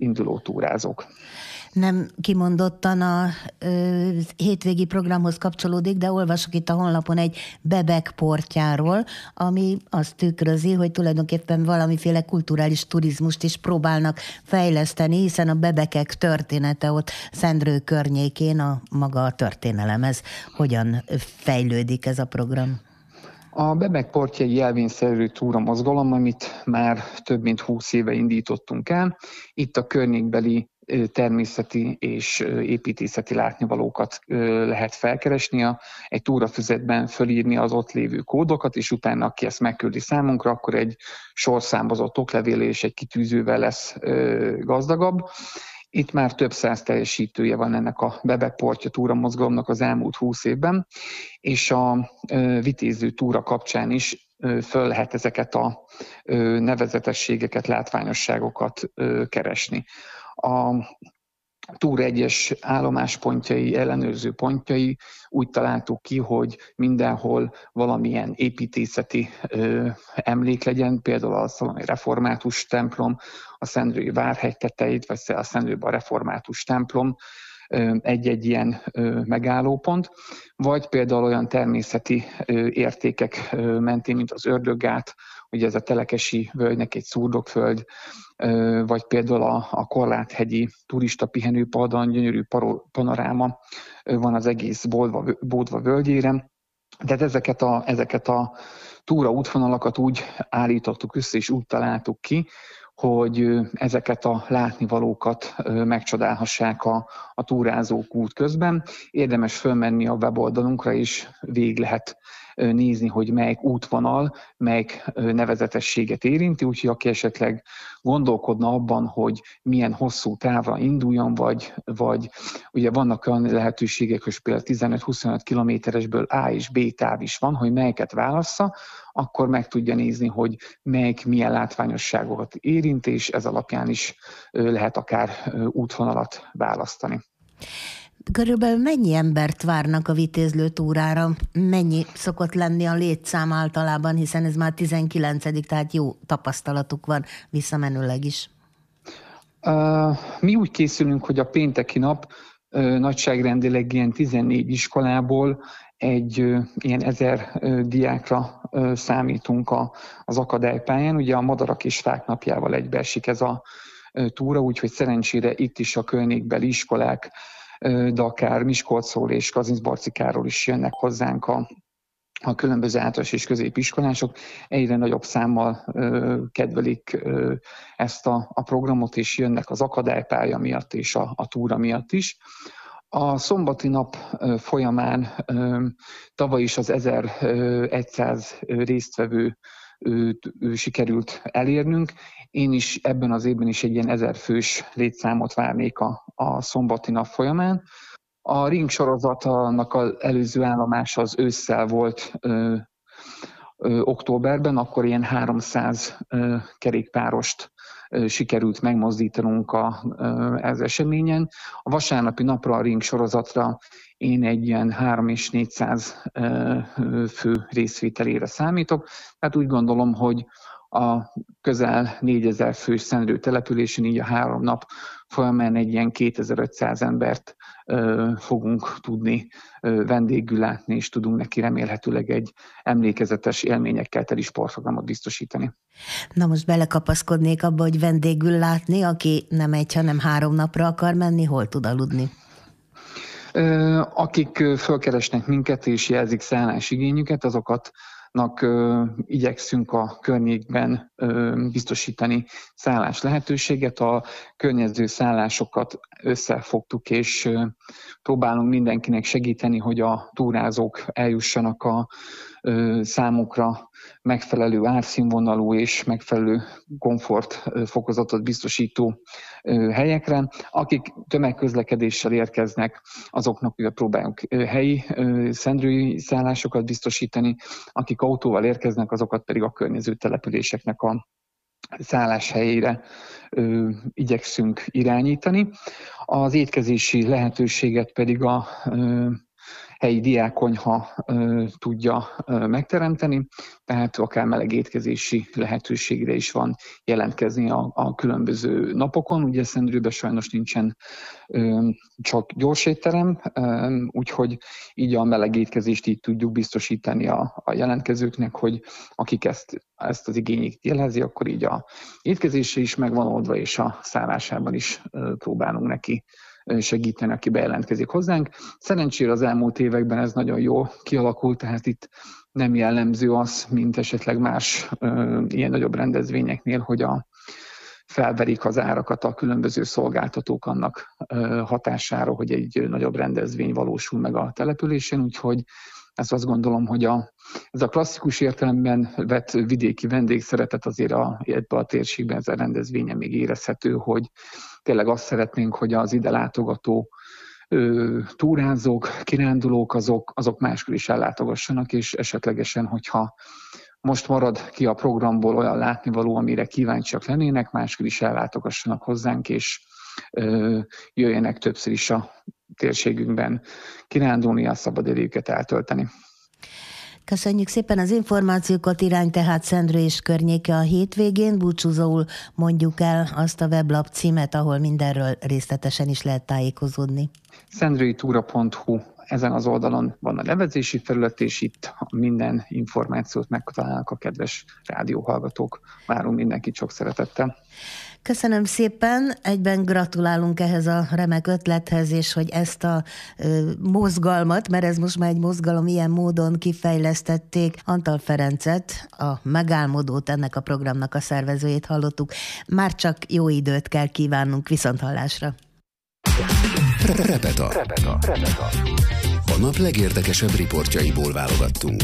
induló túrázók. Nem kimondottan a hétvégi programhoz kapcsolódik, de olvasok itt a honlapon egy bebek portjáról, ami azt tükrözi, hogy tulajdonképpen valamiféle kulturális turizmust is próbálnak fejleszteni, hiszen a bebekek története ott Szendrő környékén a maga a történelemhez. Hogyan fejlődik ez a program? A Bebek portja egy jelvényszerű túramozgalom, amit már több mint 20 éve indítottunk el. Itt a környékbeli természeti és építészeti látnivalókat lehet felkeresni, egy túrafüzetben fölírni az ott lévő kódokat, és utána, aki ezt megküldi számunkra, akkor egy sorszámozott oklevél és egy kitűzővel lesz gazdagabb. Itt már több száz teljesítője van ennek a Bebek portja túramozgalomnak az elmúlt 20 évben, és a vitéző túra kapcsán is föl lehet ezeket a nevezetességeket, látványosságokat keresni. A túra egyes állomáspontjai, ellenőrző pontjai úgy találtuk ki, hogy mindenhol valamilyen építészeti emlék legyen, például a szaloni református templom, a Szendrői Várhegy tetejét, vagy a Szendrőben a református templom, egy-egy ilyen megállópont, vagy például olyan természeti értékek mentén, mint az Ördöggát, ugye ez a Telekesi völgynek egy szurdokföld, vagy például a Korláthegyi turista pihenőpardon gyönyörű panoráma van az egész Bódva völgyére. Tehát ezeket a túra útvonalakat úgy állítottuk össze, és úgy találtuk ki, hogy ezeket a látnivalókat megcsodálhassák a túrázók útközben. Érdemes fölmenni a weboldalunkra, és végig lehet nézni, hogy melyik útvonal, melyik nevezetességet érinti, úgyhogy aki esetleg gondolkodna abban, hogy milyen hosszú távra induljon, vagy ugye vannak olyan lehetőségek, hogy például 15-25 kilométeresből A és B táv is van, hogy melyiket válassza, akkor meg tudja nézni, hogy melyik milyen látványosságokat érint, és ez alapján is lehet akár útvonalat választani. Körülbelül mennyi embert várnak a vitézlő túrára? Mennyi szokott lenni a létszám általában, hiszen ez már 19., tehát jó tapasztalatuk van visszamenőleg is. Mi úgy készülünk, hogy a pénteki nap nagyságrendileg ilyen 14 iskolából egy ilyen 1000 diákra számítunk az akadálypályán. Ugye a Madarak és Fák napjával egybeesik ez a túra, úgyhogy szerencsére itt is a környékbeli iskolák, de akár Miskolcról és Kazincbarcikáról is jönnek hozzánk a különböző általános és középiskolások. Egyre nagyobb számmal kedvelik ezt a programot, és jönnek az akadálypálya miatt és a túra miatt is. A szombati nap folyamán tavaly is az 1100 résztvevő sikerült elérnünk. Én is ebben az évben is egy ilyen 1000 fős létszámot várnék a szombati nap folyamán. A ring sorozatnak az előző állomása az ősszel volt októberben, akkor ilyen 300 kerékpárost sikerült megmozdítanunk az eseményen. A vasárnapi napra a ring sorozatra én egy ilyen 300 és 400 fő részvételére számítok. Tehát úgy gondolom, hogy a közel 4000 fős Szendrő településen így a 3 nap folyamán egy ilyen 2500 embert fogunk tudni vendégül látni, és tudunk neki remélhetőleg egy emlékezetes élményekkel teli sportprogramot biztosítani. Na most belekapaszkodnék abba, hogy vendégül látni, aki nem 1, hanem 3 napra akar menni, hol tud aludni? Akik fölkeresnek minket és jelzik szállásigényüket, azokatnak igyekszünk a környékben biztosítani szállás lehetőséget. A környező szállásokat összefogtuk, és próbálunk mindenkinek segíteni, hogy a túrázók eljussanak a számukra megfelelő árszínvonalú és megfelelő komfortfokozatot biztosító helyekre. Akik tömegközlekedéssel érkeznek, azoknak ugye próbálunk helyi szendrői szállásokat biztosítani, akik autóval érkeznek, azokat pedig a környező településeknek a szálláshelyére igyekszünk irányítani. Az étkezési lehetőséget pedig a helyi diákkonyha tudja megteremteni, tehát akár meleg étkezési lehetőségre is van jelentkezni a különböző napokon. Ugye Szendrőben sajnos nincsen csak gyors étterem, úgyhogy így a meleg étkezést így tudjuk biztosítani a jelentkezőknek, hogy akik ezt az igényét jelezi, akkor így a étkezése is megvan oldva, és a szállásában is próbálunk neki segíteni, aki bejelentkezik hozzánk. Szerencsére az elmúlt években ez nagyon jól kialakult, tehát itt nem jellemző az, mint esetleg más ilyen nagyobb rendezvényeknél, hogy felverik az árakat a különböző szolgáltatók annak hatására, hogy egy nagyobb rendezvény valósul meg a településen, úgyhogy ezt azt gondolom, hogy ez a klasszikus értelemben vett vidéki vendégszeretet azért ebben a térségben ez a rendezvényen még érezhető, hogy tényleg azt szeretnénk, hogy az ide látogató túrázók, kirándulók, azok máskor is ellátogassanak, és esetlegesen, hogyha most marad ki a programból olyan látnivaló, amire kíváncsiak lennének, máskor is ellátogassanak hozzánk, és jöjjenek többször is a térségünkben kirándulni, a szabadidejüket eltölteni. Köszönjük szépen az információkat, irány tehát Szendrő és környéke a hétvégén. Búcsúzóul mondjuk el azt a weblap címet, ahol mindenről részletesen is lehet tájékozódni. Szendrőitura.hu, ezen az oldalon van a nevezési felület, és itt minden információt megtalálnak a kedves rádióhallgatók. Várunk mindenkit sok szeretettel. Köszönöm szépen, egyben gratulálunk ehhez a remek ötlethez, és hogy ezt a mozgalmat, mert ez most már egy mozgalom, ilyen módon kifejlesztették. Antal Ferencet, a megálmodót, ennek a programnak a szervezőjét hallottuk. Már csak jó időt kell kívánnunk, viszonthallásra. Repeta. A nap legérdekesebb riportjaiból válogattunk.